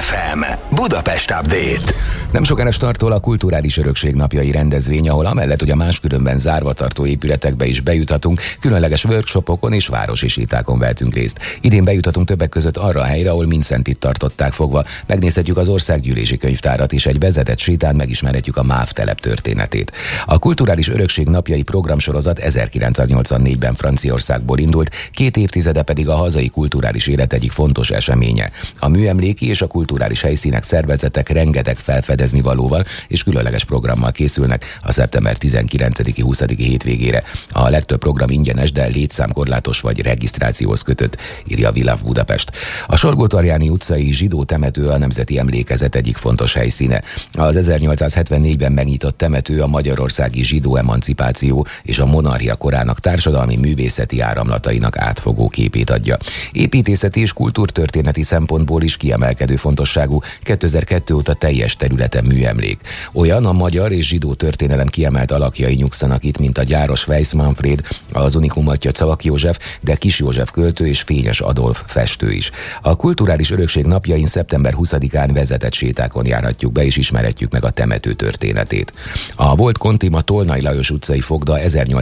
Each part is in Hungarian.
FM Budapest Update. Nem sokára startol a Kulturális Örökség napjai rendezvény, ahol amellett, hogy a máskülönben zárva tartó épületekbe is bejuthatunk, különleges workshopokon és városi sétákon vehetünk részt. Idén bejuthatunk többek között arra a helyre, ahol Mindszentit tartották fogva. Megnézhetjük az Országgyűlési Könyvtárat, és egy vezetett sétán megismerhetjük a MÁV telep történetét. A Kulturális Örökség napjai programsorozat 1984-ben Franciaországból indult, 2 évtizede pedig a hazai kulturális élet egyik fontos eseménye. A műemléki és a kulturális helyszínek, szervezetek rengeteg felfedezni valóval és különleges programmal készülnek a szeptember 19-20. hétvégére. A legtöbb program ingyenes, de létszámkorlátos vagy regisztrációhoz kötött, írja a Viláv Budapest. A Sorgó-Tarjáni utcai zsidó temető a nemzeti emlékezet egyik fontos helyszíne. Az 1874-ben megnyitott temető a magyarországi zsidó emancipáció és a monarchia korának társadalmi művészeti áramlatainak átfogó képét adja. Építészeti és kultúrtörténeti szempontból is kiemelkedő fontosságú, 2002 óta teljes területen műemlék. Olyan a magyar és zsidó történelem kiemelt alakjai nyugszanak itt, mint a gyáros Weiss Manfréd, az unikum atya Cavak József, de Kis József költő és Fényes Adolf festő is. A Kulturális Örökség napjain szeptember 20-án vezetett sétákon járhatjuk be és ismerhetjük meg a temető történetét. A volt kontima Tolnai Lajos utcai fogda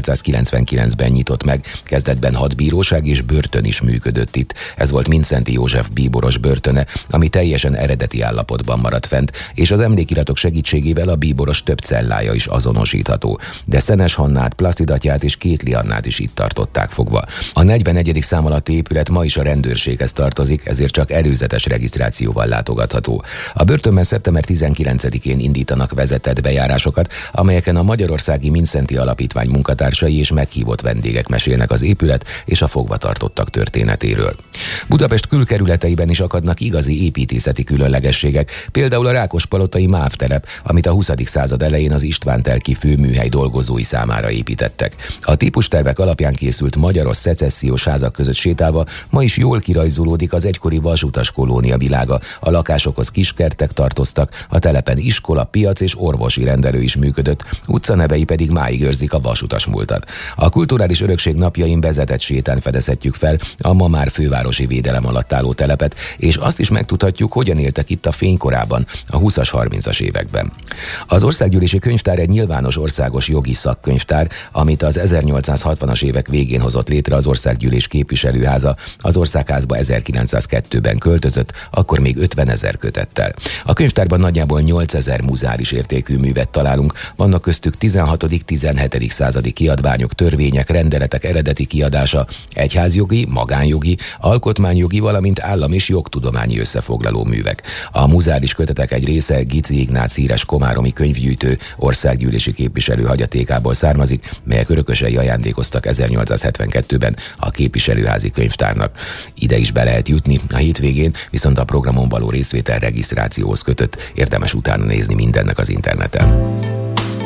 1899-ben nyitott meg, kezdetben 6 bíróság és börtön is működött itt. Ez volt Mindszenty József bíboros börtöne, ami teljesen eredeti állapotban maradt fent, és az emlékiratok segítségével a bíboros több cellája is azonosítható. De Szenes Hannát, Plaszid atyát és Kétli Annát is itt tartották fogva. A 41. szám alatti épület ma is a rendőrséghez tartozik, ezért csak előzetes regisztrációval látogatható. A börtönben szeptember 19-én indítanak vezetett bejárásokat, amelyeken a Magyarországi Mindszenty Alapítvány munkatársai és meghívott vendégek mesélnek az épület és a fogvatartottak történetéről. Budapest külkerületeiben is akadnak igazi építészeti különlegességek, például a Rákospalotai MÁV telep, amit a 20. század elején az István-telki főműhely dolgozói számára építettek. A típustervek alapján készült magyaros szecessziós házak között sétálva ma is jól kirajzolódik az egykori vasutas kolónia világa. A lakásokhoz kiskertek tartoztak, a telepen iskola, piac és orvosi rendelő is működött, utcanevei pedig máig őrzik a vasutas múltat. A Kulturális Örökség napjain vezetett sétán fedezhetjük fel a ma már fővárosi védelem alatt álló telepet, és azt is megtudhatjuk, hogyan éltek itt a fénykorában, a 20-as, 30-as években. Az Országgyűlési Könyvtár egy nyilvános országos jogi szakkönyvtár, amit az 1860-as évek végén hozott létre az Országgyűlés képviselőháza. Az Országházba 1902-ben költözött, akkor még 50 000 kötettel. A könyvtárban nagyjából 8000 muzeális értékű művet találunk, vannak köztük 16.-17. századi kiadványok, törvények, rendeletek eredeti kiadása, egyházjogi, magánjogi, alkotmányjogi, valamint állam- és jogtudományi összefoglaló művek. A muzeális kötetek egy része Gici Ignác híres komáromi könyvgyűjtő országgyűlési képviselő hagyatékából származik, melyek örökösei ajándékoztak 1872-ben a képviselőházi könyvtárnak. Ide is be lehet jutni a hétvégén, viszont a programon való részvétel regisztrációhoz kötött, érdemes utána nézni mindennek az interneten.